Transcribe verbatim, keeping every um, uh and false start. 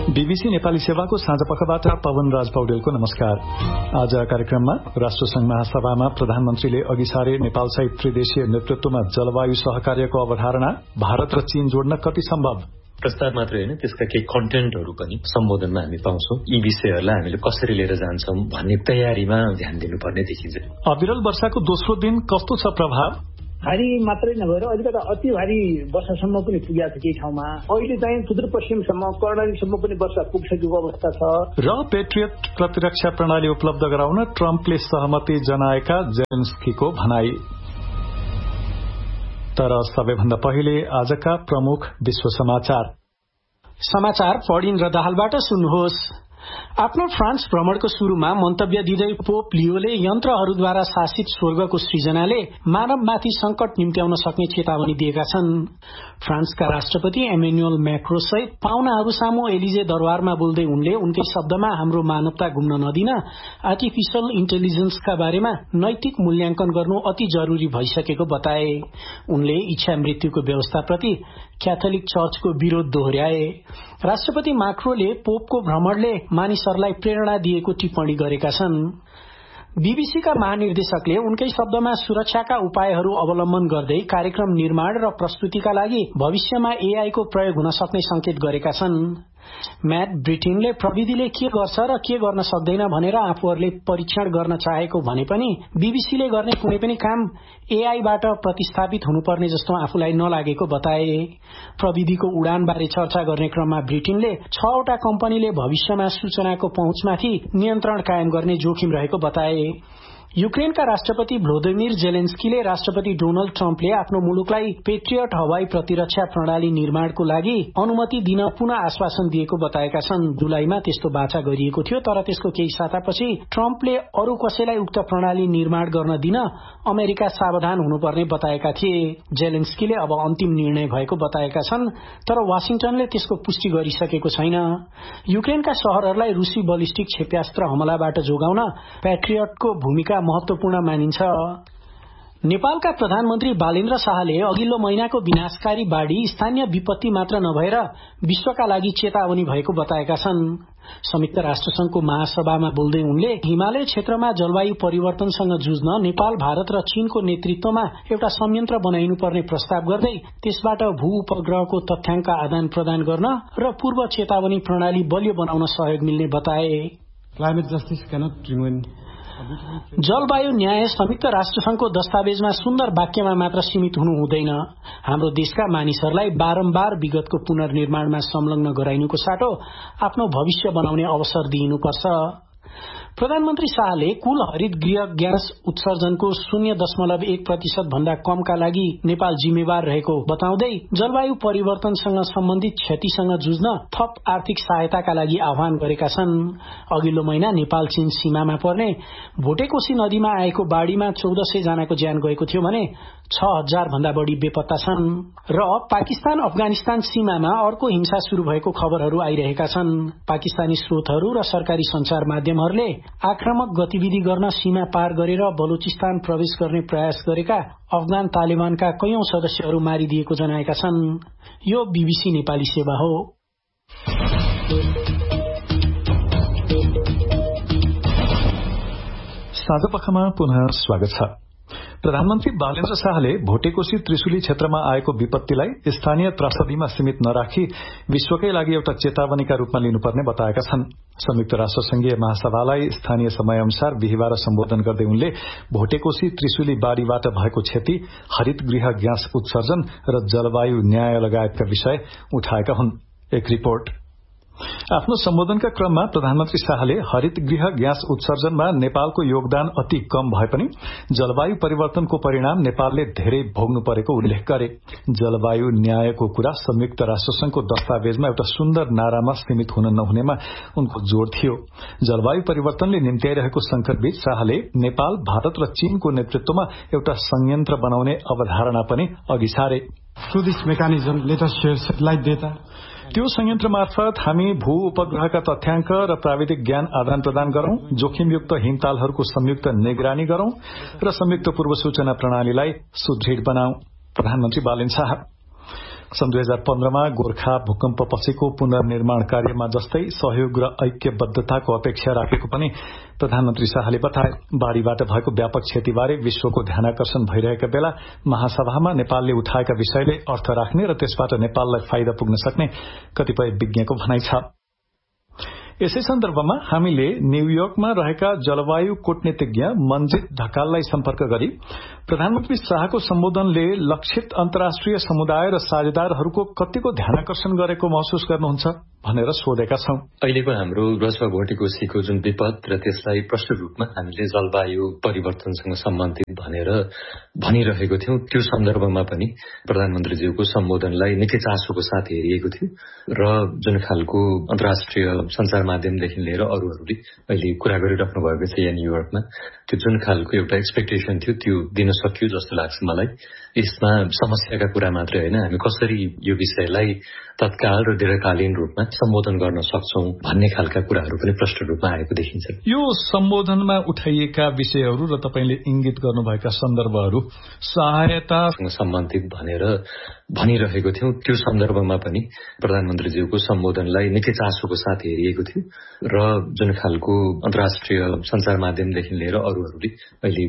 BBC Nepali सेवाको साँझपखबाट पवन राज पौडेलको नमस्कार। आज कार्यक्रममा राष्ट्रसंघ महासभामा प्रधानमन्त्रीले अघि सारे नेपाल सहित त्रिदेशीय नेतृत्वमा जलवायु सहकार्यको अवधारणा, भारत र चीन जोड्न कति सम्भव, प्रस्ताव मात्रै होइन त्यसका केही कन्टेन्टहरू पनि सम्बोधनमा हामी पाउँछौं। यी विषयहरूलाई हामीले कसरी लिएर जान्छौं भन्ने तयारीमा ध्यान दिनुपर्ने देखिन्छ। अविरल वर्षाको दोस्रो दिन कस्तो छ प्रभाव? भारी मात्रै नभएर अलिकति अति भारी वर्षासम्म पनि पुगेको छ केही ठाउँमा। अहिले चाहिँ सुदूरपश्चिमसम्म कर्णालीसम्म पनि वर्षा पुगिसकेको अवस्था छ। र पेट्रियट प्रतिरक्षा प्रणाली उपलब्ध गराउन ट्रम्पले सहमति जनाएका जेलेन्स्कीको भनाई। तर सबैभन्दा पहिले आजका प्रमुख विश्व समाचार समाचार पढिन र दाहालबाट सुन्नुहोस्। आफ्नो फ्रान्स भ्रमणको शुरूमा मन्तव्य दिँदै पोप लियोले यन्त्रहरूद्वारा शासित स्वर्गको सृजनाले मानवमाथि संकट निम्त्याउन सक्ने चेतावनी दिएका छन्। फ्रान्सका राष्ट्रपति एमेन्युअल मैक्रो सहित पाहुनाहरू सामु एलिजे दरबारमा बोल्दै उनले उनकै शब्दमा हाम्रो मानवता गुम्न नदिन आर्टिफिशियल इन्टेलिजेन्सका बारेमा नैतिक मूल्याङ्कन गर्नु अति जरूरी भइसकेको बताए। उनले इच्छा मृत्युको व्यवस्थाप्रति क्याथोलिक चर्चको विरोध दोहोर्याए। राष्ट्रपति माक्रोले पोपको भ्रमणले मानिसहरूलाई प्रेरणा दिएको टिप्पणी गरेका छन्। बीबीसीका महानिर्देशकले उनकै शब्दमा सुरक्षाका उपायहरू अवलम्बन गर्दै कार्यक्रम निर्माण र प्रस्तुतिका लागि भविष्यमा एआई को प्रयोग हुन सक्ने संकेत गरेका छन्। म्याट ब्रिटिनले प्रविधिले के गर्छ र के गर्न सक्दैन भनेर आफूहरूले परीक्षण गर्न चाहेको भने पनि बीबीसीले गर्ने कुनै पनि काम एआईबाट प्रतिस्थापित हुनुपर्ने जस्तो आफूलाई नलागेको बताए। प्रविधिको उडान बारे चर्चा गर्ने क्रममा ब्रिटेनले छवटा कम्पनीले भविष्यमा सूचनाको पहुँचमाथि नियन्त्रण कायम गर्ने जोखिम रहेको बताए। युक्रेनका राष्ट्रपति भ्लोदिमिर जेलेन्स्कीले राष्ट्रपति डोनाल्ड ट्रम्पले आफ्नो मुलुकलाई पेट्रियट हवाई प्रतिरक्षा प्रणाली निर्माणको लागि अनुमति दिन पुनः आश्वासन दिएको बताएका छन्। जुलाईमा त्यस्तो बाचा गरिएको थियो, तर त्यसको केही सातापछि ट्रम्पले अरू कसैलाई उक्त प्रणाली निर्माण गर्न दिन अमेरिका सावधान हुनुपर्ने बताएका थिए। जेलेन्स्कीले अब अन्तिम निर्णय भएको बताएका छन्, तर वाशिंटनले त्यसको पुष्टि गरिसकेको छैन। युक्रेनका शहरहरूलाई रूसी बलिस्टिक क्षेप्यास्त्र हमलाबाट जोगाउन पेट्रियटको भूमिका महत्वपूर्ण मानिन्छ। नेपालका प्रधानमन्त्री बालेन्द्र शाहले अघिल्लो महिनाको विनाशकारी बाढ़ी स्थानीय विपत्ति मात्र नभएर विश्वका लागि चेतावनी भएको बताएका छन्। संयुक्त राष्ट्रसंघको महासभामा बोल्दै उनले हिमालय क्षेत्रमा जलवायु परिवर्तनसँग जुझ्न नेपाल, भारत र चीनको नेतृत्वमा एउटा संयन्त्र बनाइनुपर्ने प्रस्ताव गर्दै त्यसबाट भू उपग्रहको तथ्याङ्क आदान प्रदान गर्न र पूर्व चेतावनी प्रणाली बलियो बनाउन सहयोग मिल्ने बताए। क्लाइमेट जस्टिस क्यानट रिमेन जलवायु न्याय संयुक्त राष्ट्रसंघको दस्तावेजमा सुन्दर वाक्यमा मात्र सीमित हुनु हुँदैन। हाम्रो देशका मानिसहरूलाई बारम्बार विगतको पुनर्निर्माणमा संलग्न गराइनुको साटो आफ्नो भविष्य बनाउने अवसर दिइनुपर्छ। प्रधानमन्त्री शाहले कुल हरित गृह ग्यास उत्सर्जनको शून्य दशमलव एक प्रतिशत भन्दा कमका लागि नेपाल जिम्मेवार रहेको बताउँदै जलवायु परिवर्तनसँग सम्बन्धित क्षतिसँग जुझ्न थप आर्थिक सहायताका लागि आह्वान गरेका छन्। अघिल्लो महिना नेपाल चीन सीमामा पर्ने भोटेकोशी नदीमा आएको बाढ़ीमा चौध सय जनाको ज्यान गएको थियो भने छ हजार भन्दा बढ़ी बेपत्ता छन्। र पाकिस्तान अफगानिस्तान सीमामा अर्को हिंसा शुरू भएको खबरहरू आइरहेका छन्। पाकिस्तानी स्रोतहरू र सरकारी संचार माध्यमहरूले आक्रामक गतिविधि गर्न सीमा पार गरेर बलुचिस्तान प्रवेश गर्ने प्रयास गरेका अफगान तालिबानका कैयौं सदस्यहरू मारिदिएको जनाएका छन्। यो बीबीसी नेपाली सेवा हो। साँझपखमा पुनः स्वागत छ। प्रधानमन्त्री बालेन्द्र शाहले भोटेकोशी त्रिशुली क्षेत्रमा आएको विपत्तिलाई स्थानीय त्रासदीमा सीमित नराखी विश्वकै लागि एउटा चेतावनीका रूपमा लिनुपर्ने बताएका छन्। संयुक्त राष्ट्रसंघीय महासभालाई स्थानीय समय अनुसार बिहिबार सम्बोधन गर्दै उनले भोटेकोशी त्रिशुली बाढ़ीबाट भएको क्षति, हरित गृह ग्यास उत्सर्जन र जलवायु न्याय लगायतका विषय उठाएका हुन्। एक रिपोर्ट। आफ्नो सम्बोधनका क्रममा प्रधानमन्त्री शाहले हरित गृह ग्यास उत्सर्जनमा नेपालको योगदान अति कम भए पनि जलवायु परिवर्तनको परिणाम नेपालले धेरै भोग्नु परेको उल्लेख गरे। जलवायु न्यायको कुरा संयुक्त राष्ट्रसंघको दस्तावेजमा एउटा सुन्दर नारामा सीमित हुन नहुनेमा उनको जोड़ थियो। जलवायु परिवर्तनले निम्त्याइरहेको संकटबीच शाहले नेपाल, भारत र चीनको नेतृत्वमा एउटा संयन्त्र बनाउने अवधारणा पनि अघि सारे। Through this mechanism, let us share satellite data. त्यो संयन्त्र मार्फत हामी भू उपग्रहका तथ्याङ्क र प्राविधिक ज्ञान आदान प्रदान गरौं, जोखिमयुक्त हिमतालहरूको संयुक्त निगरानी गरौं र संयुक्त पूर्व सूचना प्रणालीलाई सुदृढ बनाऊ। प्रधानमन्त्री बालेन्द्र शाह सन् दुई हजार पन्ध्रमा गोर्खा भूकम्पपछिको पुनर्निर्माण कार्यमा जस्तै सहयोग र ऐक्यबद्धताको अपेक्षा राखेको पनि प्रधानमन्त्री शाहले बताए। बाढ़ीबाट भएको व्यापक क्षतिबारे विश्वको ध्यानाकर्षण भइरहेका बेला महासभामा नेपालले उठाएका विषयले अर्थ राख्ने र त्यसबाट नेपाललाई फाइदा पुग्न सक्ने कतिपय विज्ञको भनाइ छ। यसै सन्दर्भमा हामीले न्यूयोर्कमा रहेका जलवायु कूटनीतिज्ञ मनजित ढकाललाई सम्पर्क गरी प्रधानमन्त्री शाहको सम्बोधनले लक्षित अन्तर्राष्ट्रिय समुदाय र साझेदारहरूको कतिको ध्यानाकर्षण गरेको महसुस गर्नुहुन्छ भनेर सोधेका छौं। अहिलेको हाम्रो रसवा भोटेकोसीको जुन विपद र त्यसलाई प्रष्ट रूपमा हामीले जलवायु परिवर्तनसँग सम्बन्धित भनेर भनिरहेको थियौं, त्यो सन्दर्भमा पनि प्रधानमन्त्रीज्यूको सम्बोधनलाई निकै चासोको साथ हेरिएको थियो र जुन खालको अन्तर्राष्ट्रिय सञ्चार माध्यमदेखि लिएर अरूहरूले अहिले कुरा गरिराख्नु भएको छ यहाँ न्यूयोर्कमा, त्यो जुन खालको एउटा एक्सपेक्टेसन थियो त्यो दिन सकियो जस्तो लाग्छ मलाई। यसमा समस्याका कुरा मात्रै होइन, हामी कसरी यो विषयलाई तत्काल र दीर्घकालीन रूपमा सम्बोधन गर्न सक्छौं भन्ने खालका कुराहरू पनि प्रष्ट रूपमा आएको देखिन्छ। यो सम्बोधनमा उठाइएका विषयहरू र तपाईले इंगित गर्नुभएका सन्दर्भहरू सहायतासँग सम्बन्धित भनेर भनिरहेको थियौं, त्यो सन्दर्भमा पनि प्रधानमन्त्रीज्यूको सम्बोधनलाई निकै चासोको साथ हेरिएको थियो र जुन खालको अन्तर्राष्ट्रिय सञ्चार माध्यमदेखि लिएर अरूहरूले अहिले